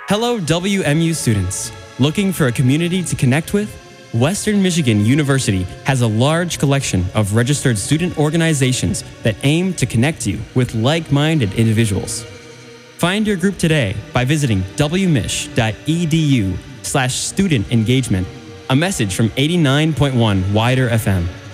Hello, WMU students. Looking for a community to connect with? Western Michigan University has a large collection of registered student organizations that aim to connect you with like-minded individuals. Find your group today by visiting wmich.edu/student engagement, a message from 89.1 Wider FM.